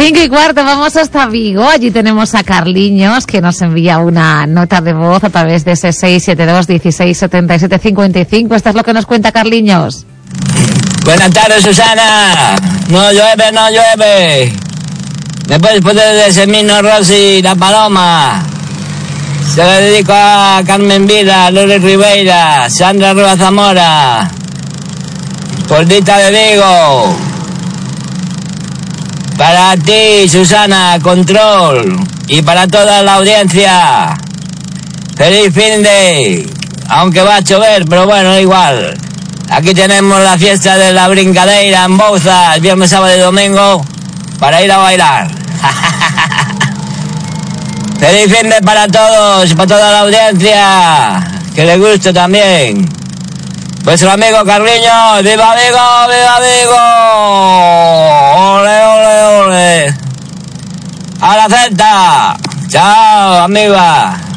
5:15, vamos hasta Vigo. Allí tenemos a Carliños, que nos envía una nota de voz a través de ese 672 16 77 55. Esto es lo que nos cuenta Carliños. Buenas tardes, Susana. No llueve, no llueve. ¿Me puedes poner de Semino Rossi, La Paloma? Se lo dedico a Carmen Vila, Lourdes Ribeira, Sandra Rua Zamora, Gordita de Vigo. Para ti, Susana, Control, y para toda la audiencia. Feliz fin de... Aunque va a llover, pero bueno, igual. Aquí tenemos la fiesta de la brincadeira en Bouza, el viernes, sábado y domingo, para ir a bailar. Feliz fin de para todos, para toda la audiencia, que les guste también. Vuestro amigo Carliños, ¡viva Vigo, viva Vigo! ¡Ole, ole, ole! ¡A la Celta! ¡Chao, amiga!